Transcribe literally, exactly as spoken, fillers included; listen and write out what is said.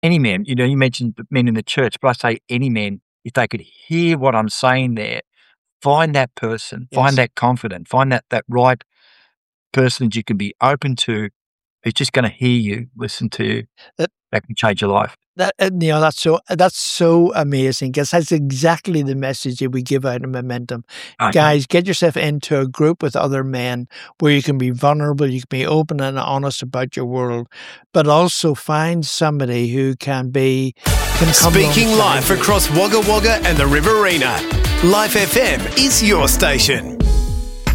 any man, you know, you mentioned men in the church, but I say any man, if they could hear what I'm saying there, find that person, Yes. find that confident, find that that right person that you can be open to, who's just going to hear you, listen to you, That- that can change your life. That uh, you know, that's so that's so amazing because that's exactly the message that we give out in Momentum. Okay. Guys, get yourself into a group with other men where you can be vulnerable, you can be open and honest about your world, but also find somebody who can be can come Speaking alongside live you. across Wagga Wagga and the Riverina, Life F M is your station.